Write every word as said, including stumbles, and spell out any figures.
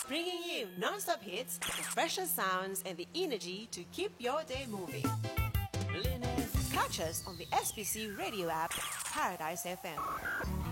bringing you non-stop hits, the freshest sounds, and the energy to keep your day moving. Catch us on the S B C radio app, Paradise F M.